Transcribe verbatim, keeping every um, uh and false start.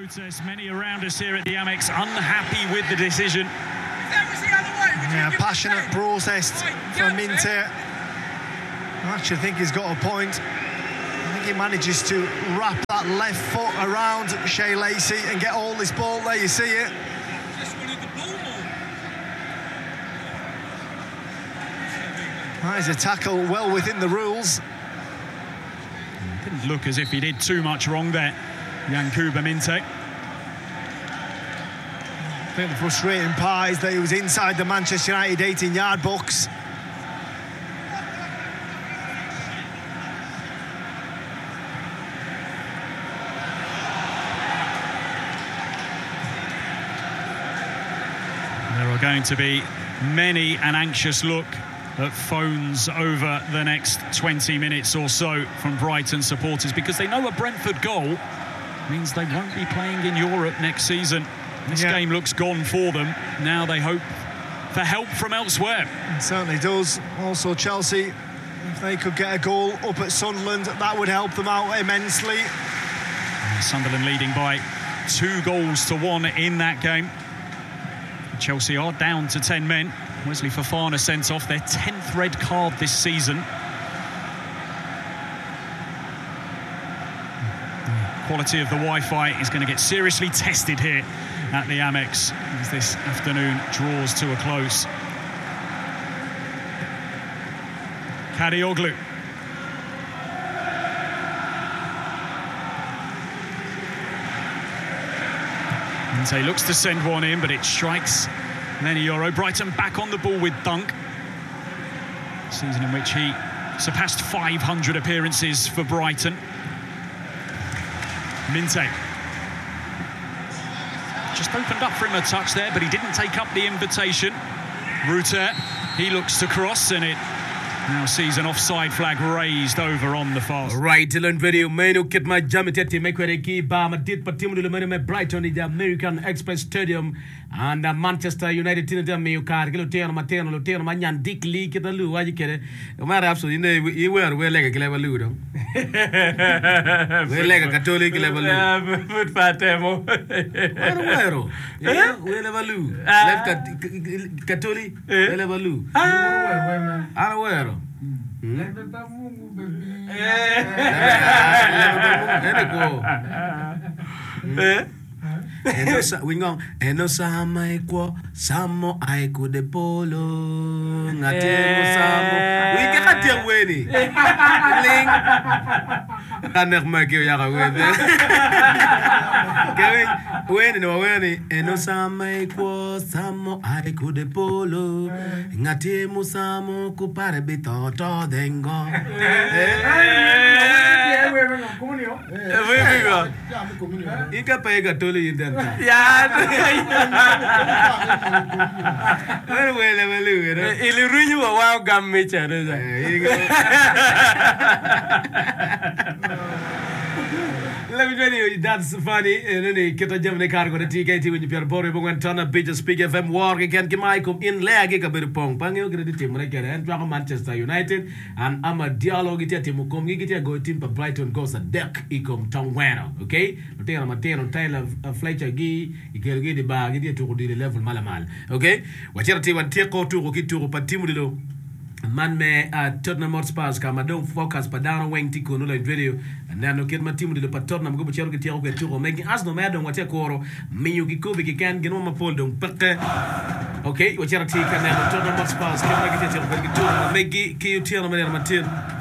Protest, many around us here at the Amex unhappy with the decision. Yeah, passionate protest from Minter. I actually think he's got a point. I think he manages to wrap that left foot around Shea Lacey and get all this ball there, you see it. That is a tackle well within the rules. Didn't look as if he did too much wrong there, Yankuba Minteh. I think the frustrating part is that he was inside the Manchester United eighteen-yard box. There are going to be many an anxious look at phones over the next twenty minutes or so from Brighton supporters, because they know a Brentford goal means they won't be playing in Europe next season. This yeah. game looks gone for them. Now they hope for help from elsewhere. It certainly does. Also Chelsea, if they could get a goal up at Sunderland, that would help them out immensely. And Sunderland leading by two goals to one in that game. Chelsea are down to ten men. Wesley Fofana sent off, their tenth red card this season. The quality of the Wi-Fi is going to get seriously tested here at the Amex as this afternoon draws to a close. Kadioglu. Minteh looks to send one in, but it strikes Lenny Yoro. Brighton back on the ball with Dunk. A season in which he surpassed five hundred appearances for Brighton. Minteh just opened up for him a touch there, but he didn't take up the invitation. Ruter, he looks to cross, and it now sees an offside flag raised over on the far. Right, Dylan video menu kit my jamiteti mekwere ba ma dit patimu le menu me Brighton in the American Express Stadium and uh, Manchester United in the me car kilo teno mateno lo teno manyan dik li kita lu waji kere ma rapso ine i wer we lega kleba lu do we lega Catholic kleba lu mut fatemo wero wero we leva lu left Catholic leva lu ara wero Eno sa wingong eno sa mai ko samo ai ku de polo ngatemo samo wi ka katia weni ling kaner ma ke ya ga weni Kevin weni no weni eno sa mai ko samo ai ku de polo ngatemo samo ku pare bitoto dengo Ika pega tole yindan. Ya. Wele wele wele. Ili runyu wa wa gamme chare za. Let me tell you, that's funny. And then he get a German car go to T K T when you pure bore when turn up bitch speak F M war again ke mai kom in leg ke bir pong pangyo ke team re ke and Manchester United and I'm a dialogue it team kom gi get go team pa Brighton goes a deck ikom tongweno, okay? Matero matero Taylor Fletcher gi ikelo gi de ba gi to di level malamal, okay? Wachera team one take to go kitu pa team dilo man me uh, Tottenham Hotspur kama don't focus pa down wing tiko no like video and then okay my team dilo pa Tottenham go bachero ke tiako ke tiko making as no matter what koro minyu gikobe ke kan geno ma pol don peke okay wachera tika na Tottenham Hotspur kama ke tiako ke tiko megi ki utiano me na matin